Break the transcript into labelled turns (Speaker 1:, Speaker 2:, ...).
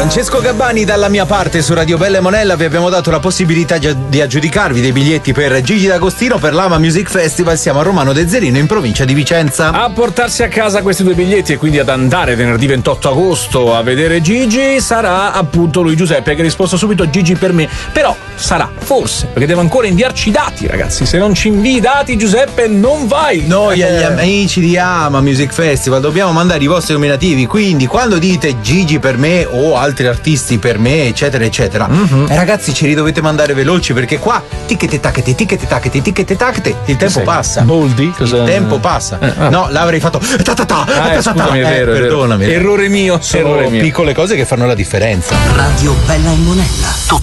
Speaker 1: Francesco Gabbani dalla mia parte su Radio Bella e Monella. Vi abbiamo dato la possibilità di aggiudicarvi dei biglietti per Gigi D'Agostino per l'Ama Music Festival. Siamo a Romano Dezerino in provincia di Vicenza.
Speaker 2: A portarsi a casa questi 2 biglietti e quindi ad andare venerdì 28 agosto a vedere Gigi sarà appunto lui Giuseppe, che ha risposto subito Gigi per me. Però sarà, forse, perché devo ancora inviarci i dati, ragazzi. Se non ci invii i dati, Giuseppe, non vai.
Speaker 1: Noi agli amici di Ama Music Festival dobbiamo mandare i vostri nominativi, quindi quando dite Gigi per me o altri artisti per me, eccetera eccetera, ragazzi, ce li dovete mandare veloci, perché qua ticchete tacchete, il tempo passa.
Speaker 2: Boldi?
Speaker 1: Il tempo passa. No, l'avrei fatto
Speaker 2: scusami, è vero,
Speaker 1: perdonami.
Speaker 2: Errore mio.
Speaker 1: Sono piccole cose che fanno la differenza.
Speaker 3: Radio Bella e Monella.